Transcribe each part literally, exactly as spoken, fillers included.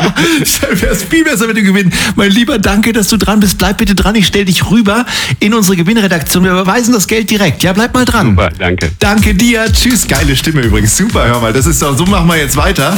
Wäre es viel besser, wenn du gewinnst. Mein Lieber, danke, dass du dran bist. Bleib bitte dran. Ich stelle dich rüber in unsere Gewinnredaktion. Wir überweisen das Geld direkt. Ja, bleib mal dran. Super, danke. Danke dir. Tschüss. Geile Stimme übrigens. Super, hör mal. Das ist doch, so machen wir jetzt weiter.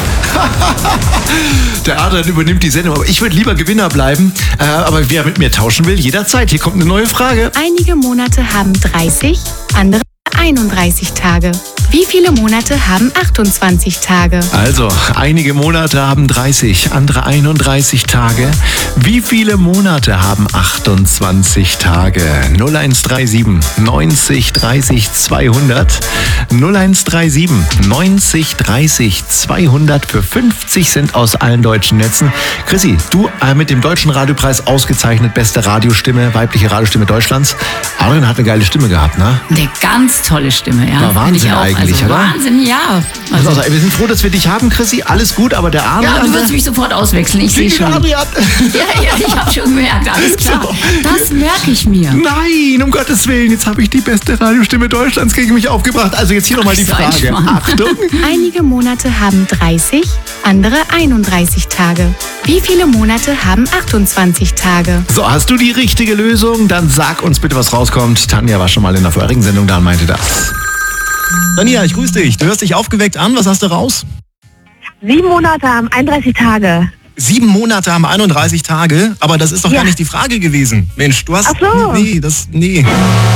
Der Adrian übernimmt die Sendung. Aber ich würde lieber Gewinner bleiben. Äh, aber wer mit mir tauschen will, jederzeit. Hier kommt eine neue Frage. Einige Monate haben dreißig, andere einunddreißig Tage. Wie viele Monate haben achtundzwanzig Tage? Also, einige Monate haben dreißig, andere einunddreißig Tage. Wie viele Monate haben achtundzwanzig Tage? null eins drei sieben neunzig dreißig zweihundert. null eins drei sieben neunzig dreißig zweihundert für fünfzig Cent aus allen deutschen Netzen. Chrissy, du äh, mit dem Deutschen Radiopreis ausgezeichnet, beste Radiostimme, weibliche Radiostimme Deutschlands. Adrian hat eine geile Stimme gehabt, ne? Eine ganz tolle Stimme, ja. War Wahnsinn eigentlich, also oder? Wahnsinn, ja. Also, also, wir sind froh, dass wir dich haben, Chrissy. Alles gut, aber der Adrian... Ja, du wirst mich sofort auswechseln, ich sehe schon. Adrian. Ja, ja, ich habe schon gemerkt, alles klar. So. Das merke ich mir. Nein, um Gottes Willen, jetzt habe ich die beste Radiostimme Deutschlands gegen mich aufgebracht. Also jetzt hier nochmal die Ach, so ein Frage. Schmarrn. Achtung. Einige Monate haben dreißig, andere einunddreißig Tage. Wie viele Monate haben achtundzwanzig Tage? So, hast du die richtige Lösung? Dann sag uns bitte, was rauskommt. Tanja war schon mal in der vorherigen Sendung da und meinte das. Tanja, ich grüße dich. Du hörst dich aufgeweckt an. Was hast du raus? Sieben Monate haben einunddreißig Tage. Sieben Monate haben einunddreißig Tage, aber das ist doch Ja. gar nicht die Frage gewesen. Mensch, du hast... Ach so. Nee, das... Nee.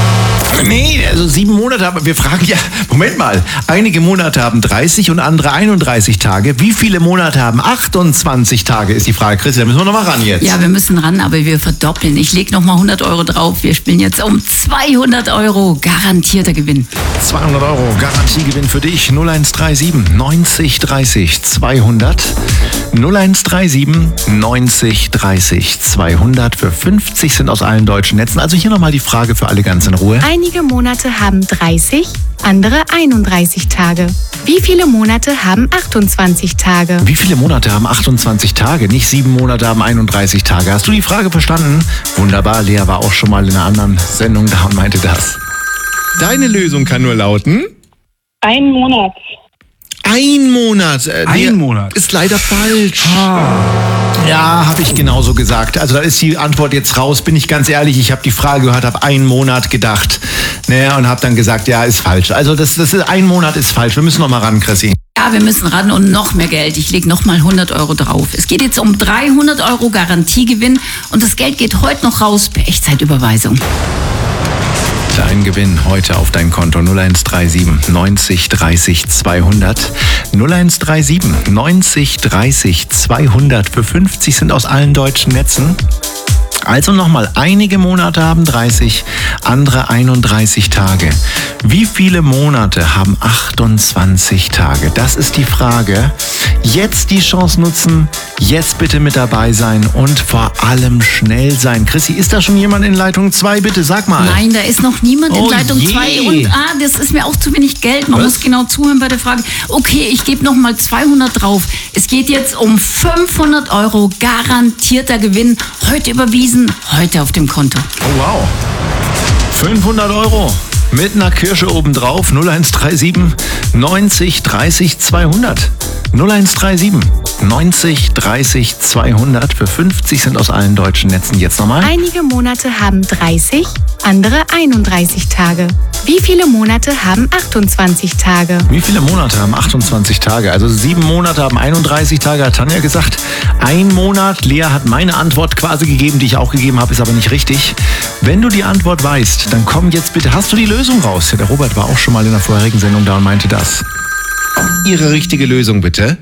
Nee, also sieben Monate haben wir fragen ja, Moment mal, einige Monate haben dreißig und andere einunddreißig Tage. Wie viele Monate haben achtundzwanzig Tage, ist die Frage. Christian, da müssen wir noch mal ran jetzt. Ja, wir müssen ran, aber wir verdoppeln. Ich lege nochmal hundert Euro drauf. Wir spielen jetzt um zweihundert Euro. Garantierter Gewinn. zweihundert Euro Garantiegewinn für dich. null eins drei sieben neunzig dreißig zweihundert. null eins drei sieben neunzig dreißig zweihundert für fünfzig Cent aus allen deutschen Netzen. Also hier nochmal die Frage für alle ganz in Ruhe. Einige Monate haben dreißig, andere einunddreißig Tage. Wie viele Monate haben achtundzwanzig Tage? Wie viele Monate haben achtundzwanzig Tage? Nicht sieben Monate haben einunddreißig Tage. Hast du die Frage verstanden? Wunderbar, Lea war auch schon mal in einer anderen Sendung da und meinte das. Deine Lösung kann nur lauten... Ein Monat. Ein Monat. Äh, Ein Lea, Monat. Ist leider falsch. Ja, habe ich genauso gesagt. Also da ist die Antwort jetzt raus. Bin ich ganz ehrlich, ich habe die Frage gehört, habe einen Monat gedacht. Naja, und habe dann gesagt, ja, ist falsch. Also das, das ist, ein Monat ist falsch. Wir müssen noch mal ran, Chrissy. Ja, wir müssen ran und noch mehr Geld. Ich lege nochmal hundert Euro drauf. Es geht jetzt um dreihundert Euro Garantiegewinn und das Geld geht heute noch raus per Echtzeitüberweisung. Dein Gewinn heute auf dein Konto null eins drei sieben neunzig dreißig zweihundert. null eins drei sieben neunzig dreißig zweihundert für fünfzig Cent aus allen deutschen Netzen. Also nochmal, einige Monate haben dreißig, andere einunddreißig Tage. Wie viele Monate haben achtundzwanzig Tage? Das ist die Frage. Jetzt die Chance nutzen, jetzt bitte mit dabei sein und vor allem schnell sein. Chrissy, ist da schon jemand in Leitung zwei? Bitte sag mal. Nein, da ist noch niemand Oh in Leitung je. zwei und ah, das ist mir auch zu wenig Geld. Man Was? muss genau zuhören bei der Frage. Okay, ich gebe nochmal zweihundert drauf. Es geht jetzt um fünfhundert Euro garantierter Gewinn. Heute überwiesen, heute auf dem Konto. Oh wow. fünfhundert Euro mit einer Kirsche obendrauf. null eins drei sieben neunzig dreißig zweihundert. null eins drei sieben neunzig dreißig zweihundert für fünfzig Cent aus allen deutschen Netzen. Jetzt nochmal. Einige Monate haben dreißig, andere einunddreißig Tage. Wie viele Monate haben achtundzwanzig Tage? Wie viele Monate haben achtundzwanzig Tage? Also sieben Monate haben einunddreißig Tage, hat Tanja gesagt. Ein Monat, Lea hat meine Antwort quasi gegeben, die ich auch gegeben habe, ist aber nicht richtig. Wenn du die Antwort weißt, dann komm jetzt bitte. Hast du die Lösung raus? Ja, der Robert war auch schon mal in der vorherigen Sendung da und meinte das. Ihre richtige Lösung bitte.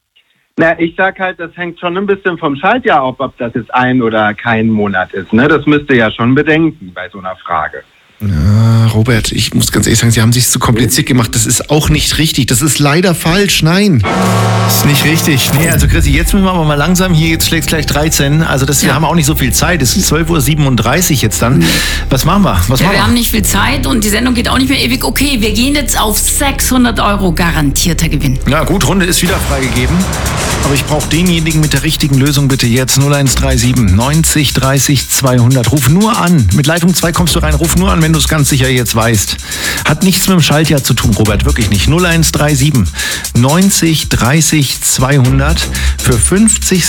Na, ich sag halt, das hängt schon ein bisschen vom Schaltjahr ab, ob das jetzt ein oder kein Monat ist. Ne? Das müsst ihr ja schon bedenken bei so einer Frage. Ja, Robert, ich muss ganz ehrlich sagen, Sie haben sich zu kompliziert gemacht. Das ist auch nicht richtig. Das ist leider falsch. Nein. Das ist nicht richtig. Nee, also Chrissy, jetzt müssen wir aber mal langsam hier. Jetzt schlägt es gleich dreizehn. Also das, wir Ja. haben auch nicht so viel Zeit. Es ist zwölf Uhr siebenunddreißig jetzt dann. Was machen wir? Was Ja, machen wir wir? haben nicht viel Zeit und die Sendung geht auch nicht mehr ewig. Okay, wir gehen jetzt auf sechshundert Euro garantierter Gewinn. Ja gut, Runde ist wieder freigegeben. Aber ich brauche denjenigen mit der richtigen Lösung bitte jetzt. null eins drei sieben neunzig dreißig zweihundert. Ruf nur an. Mit Leitung zwei kommst du rein. Ruf nur an, wenn du es ganz sicher jetzt weißt. Hat nichts mit dem Schaltjahr zu tun, Robert. Wirklich nicht. null eins drei sieben neunzig dreißig zweihundert für fünfzig